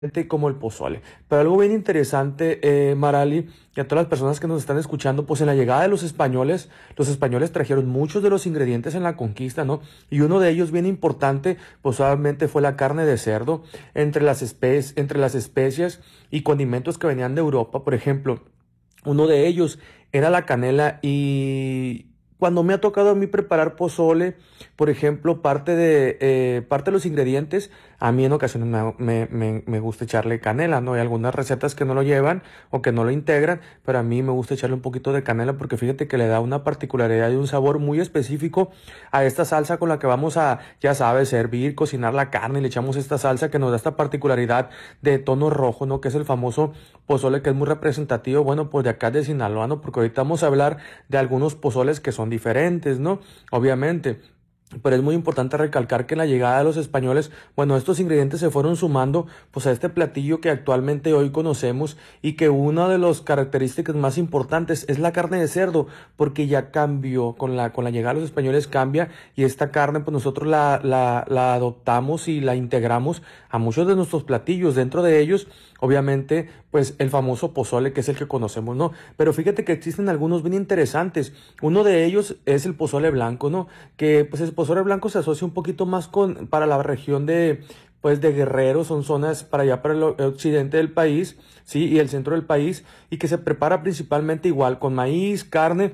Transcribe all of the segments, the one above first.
como el pozole. Pero algo bien interesante, Marali, y a todas las personas que nos están escuchando, pues en la llegada de los españoles trajeron muchos de los ingredientes en la conquista, ¿no? Y uno de ellos bien importante, pues obviamente fue la carne de cerdo, entre las especias y condimentos que venían de Europa, por ejemplo. Uno de ellos era la canela y cuando me ha tocado a mí preparar pozole, por ejemplo, parte de los ingredientes, a mí en ocasiones me gusta echarle canela, ¿no? Hay algunas recetas que no lo llevan o que no lo integran, pero a mí me gusta echarle un poquito de canela porque fíjate que le da una particularidad y un sabor muy específico a esta salsa con la que vamos a, ya sabes, servir, cocinar la carne y le echamos esta salsa que nos da esta particularidad de tono rojo, ¿no? Que es el famoso pozole que es muy representativo, bueno, pues de acá de Sinaloa, ¿no? Porque ahorita vamos a hablar de algunos pozoles que son diferentes, ¿no? Obviamente. Pero es muy importante recalcar que en la llegada de los españoles, bueno, estos ingredientes se fueron sumando pues a este platillo que actualmente hoy conocemos y que una de las características más importantes es la carne de cerdo, porque ya cambió con la llegada de los españoles cambia y esta carne pues nosotros la adoptamos y la integramos a muchos de nuestros platillos, dentro de ellos obviamente pues el famoso pozole que es el que conocemos, ¿no? Pero fíjate que existen algunos bien interesantes, uno de ellos es el pozole blanco, ¿no? Que pues el pozole blanco se asocia un poquito más para la región de Guerrero, son zonas para allá, para el occidente del país, sí, y el centro del país, y que se prepara principalmente igual con maíz, carne,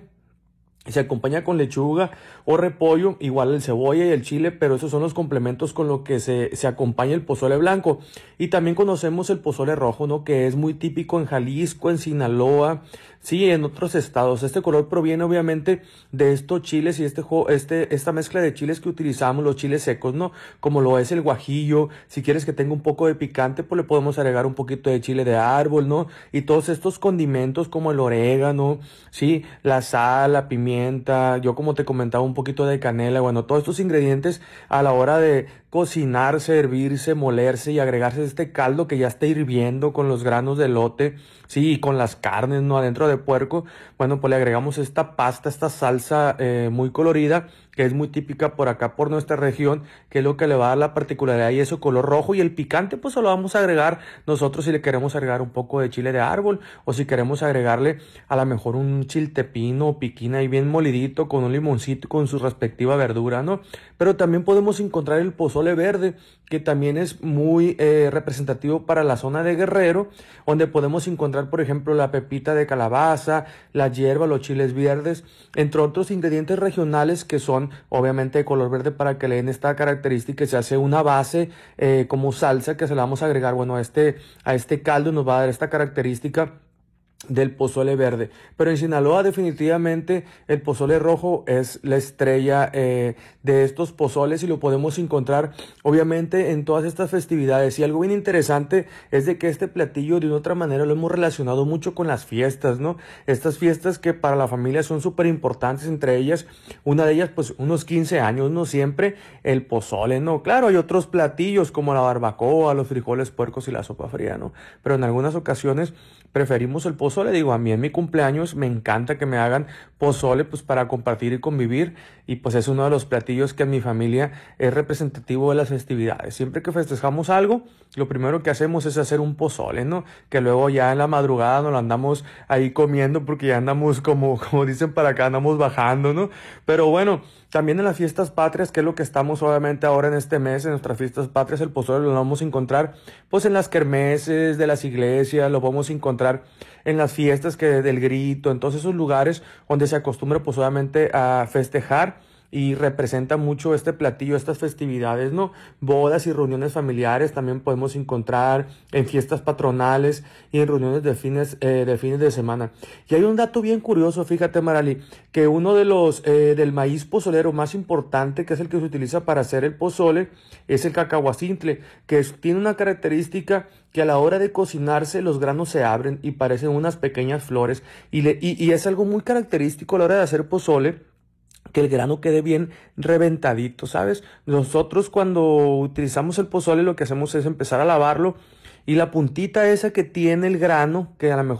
se acompaña con lechuga o repollo, igual el cebolla y el chile, pero esos son los complementos con lo que se acompaña el pozole blanco. Y también conocemos el pozole rojo, ¿no? Que es muy típico en Jalisco, en Sinaloa, sí, en otros estados. Este color proviene obviamente de estos chiles y esta mezcla de chiles que utilizamos, los chiles secos, ¿no? Como lo es el guajillo. Si quieres que tenga un poco de picante, pues le podemos agregar un poquito de chile de árbol, ¿no? Y todos estos condimentos como el orégano, sí, la sal, la pimienta, yo como te comentaba un poquito de canela, bueno, todos estos ingredientes a la hora de cocinar, servirse, molerse y agregarse este caldo que ya está hirviendo con los granos de elote, sí, y con las carnes, ¿no? Adentro de puerco, bueno, pues le agregamos esta pasta, esta salsa muy colorida, que es muy típica por acá, por nuestra región, que es lo que le va a dar la particularidad y eso color rojo, y el picante pues se lo vamos a agregar nosotros si le queremos agregar un poco de chile de árbol o si queremos agregarle a lo mejor un chiltepino o piquín ahí bien molidito con un limoncito con su respectiva verdura, ¿no? Pero también podemos encontrar el pozole verde, que también es muy representativo para la zona de Guerrero, donde podemos encontrar, por ejemplo, la pepita de calabaza, la hierba, los chiles verdes, entre otros ingredientes regionales que son obviamente de color verde para que le den esta característica. Se hace una base como salsa que se la vamos a agregar, bueno, a este caldo nos va a dar esta característica del pozole verde. Pero en Sinaloa definitivamente el pozole rojo es la estrella de estos pozoles y lo podemos encontrar obviamente en todas estas festividades. Y algo bien interesante es de que este platillo de una otra manera lo hemos relacionado mucho con las fiestas, ¿no? Estas fiestas que para la familia son súper importantes, entre ellas, una de ellas pues unos 15 años, ¿no? Siempre el pozole, ¿no? Claro, hay otros platillos como la barbacoa, los frijoles puercos y la sopa fría, ¿no? Pero en algunas ocasiones preferimos el pozole. Digo, a mí en mi cumpleaños me encanta que me hagan pozole pues para compartir y convivir, y pues es uno de los platillos que en mi familia es representativo de las festividades. Siempre que festejamos algo, lo primero que hacemos es hacer un pozole, ¿no? Que luego ya en la madrugada nos lo andamos ahí comiendo porque ya andamos como dicen para acá, andamos bajando, ¿no? Pero bueno, también en las fiestas patrias, que es lo que estamos obviamente ahora en este mes, en nuestras fiestas patrias, el pozole lo vamos a encontrar pues en las kermeses de las iglesias, lo vamos a encontrar en las fiestas del grito, en todos esos lugares donde se acostumbra pues obviamente a festejar y representa mucho este platillo, estas festividades, ¿no? Bodas y reuniones familiares también podemos encontrar en fiestas patronales y en reuniones de fines de semana. Y hay un dato bien curioso, fíjate, Marali, que uno de los del maíz pozolero más importante, que es el que se utiliza para hacer el pozole, es el cacahuacintle, tiene una característica que a la hora de cocinarse los granos se abren y parecen unas pequeñas flores y es algo muy característico a la hora de hacer pozole, que el grano quede bien reventadito, ¿sabes? Nosotros cuando utilizamos el pozole lo que hacemos es empezar a lavarlo y la puntita esa que tiene el grano, que a lo mejor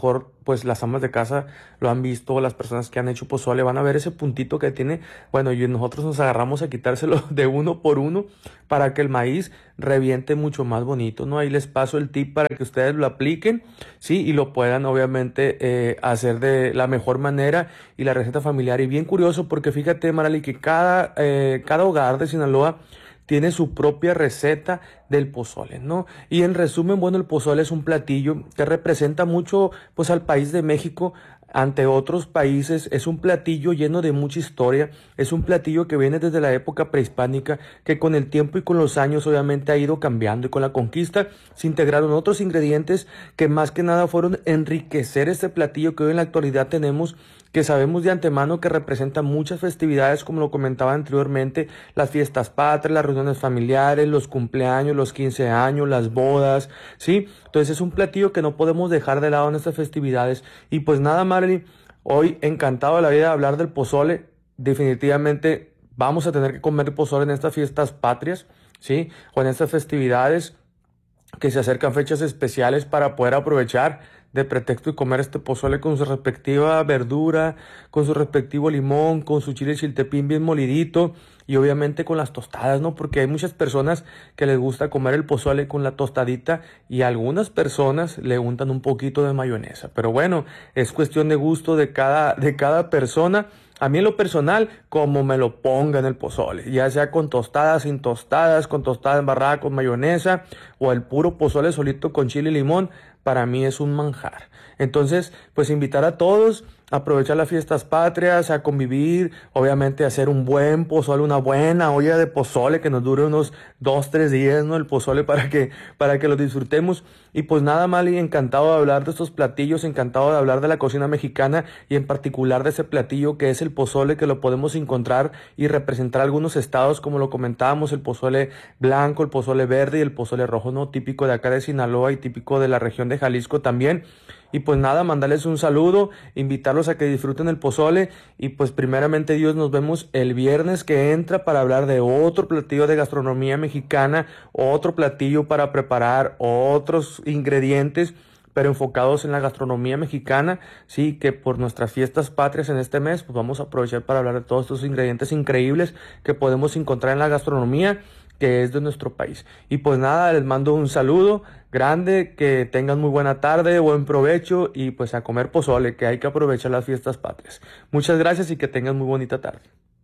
pues las amas de casa lo han visto, las personas que han hecho pozole van a ver ese puntito que tiene. Bueno, y nosotros nos agarramos a quitárselo de uno por uno para que el maíz reviente mucho más bonito, ¿no? Ahí les paso el tip para que ustedes lo apliquen, ¿sí? Y lo puedan obviamente hacer de la mejor manera y la receta familiar. Y bien curioso porque fíjate, Marali, que cada hogar de Sinaloa tiene su propia receta del pozole, ¿no? Y en resumen, bueno, el pozole es un platillo que representa mucho, pues, al país de México ante otros países. Es un platillo lleno de mucha historia, es un platillo que viene desde la época prehispánica, que con el tiempo y con los años obviamente ha ido cambiando, y con la conquista se integraron otros ingredientes que más que nada fueron enriquecer este platillo que hoy en la actualidad tenemos, que sabemos de antemano que representa muchas festividades, como lo comentaba anteriormente, las fiestas patrias, las reuniones familiares, los cumpleaños, los 15 años, las bodas, ¿sí? Entonces es un platillo que no podemos dejar de lado en estas festividades. Y pues nada, Marilyn, hoy encantado de la vida de hablar del pozole. Definitivamente vamos a tener que comer pozole en estas fiestas patrias, ¿sí? O en estas festividades que se acercan, fechas especiales, para poder aprovechar de pretexto y comer este pozole con su respectiva verdura, con su respectivo limón, con su chile chiltepín bien molidito y obviamente con las tostadas, ¿no? Porque hay muchas personas que les gusta comer el pozole con la tostadita y algunas personas le untan un poquito de mayonesa. Pero bueno, es cuestión de gusto de cada persona. A mí en lo personal, como me lo ponga en el pozole, ya sea con tostadas, sin tostadas, con tostada embarrada con mayonesa o el puro pozole solito con chile y limón, para mí es un manjar. Entonces, pues invitar a todos a aprovechar las fiestas patrias, a convivir, obviamente a hacer un buen pozole, una buena olla de pozole que nos dure unos 2-3 días, ¿no? El pozole para que lo disfrutemos. Y pues nada, Mali, encantado de hablar de estos platillos, encantado de hablar de la cocina mexicana y en particular de ese platillo que es el pozole, que lo podemos encontrar y representar algunos estados, como lo comentábamos, el pozole blanco, el pozole verde y el pozole rojo, ¿no? Típico de acá de Sinaloa y típico de la región de Jalisco también. Y pues nada, mandarles un saludo, invitarlos a que disfruten el pozole y pues primeramente Dios nos vemos el viernes que entra para hablar de otro platillo de gastronomía mexicana, otro platillo para preparar otros ingredientes, pero enfocados en la gastronomía mexicana, sí, que por nuestras fiestas patrias en este mes, pues vamos a aprovechar para hablar de todos estos ingredientes increíbles que podemos encontrar en la gastronomía que es de nuestro país. Y pues nada, les mando un saludo grande, que tengan muy buena tarde, buen provecho y pues a comer pozole, que hay que aprovechar las fiestas patrias. Muchas gracias y que tengan muy bonita tarde.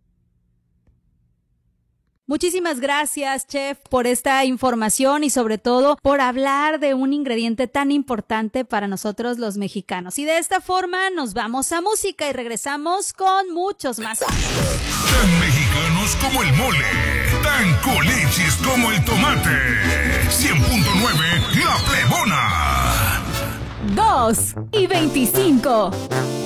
Muchísimas gracias, chef, por esta información y sobre todo por hablar de un ingrediente tan importante para nosotros los mexicanos. Y de esta forma nos vamos a música y regresamos con muchos más. Tan mexicanos como el mole, tan culichis como el tomate. 100.9 La Plebona. 2:25.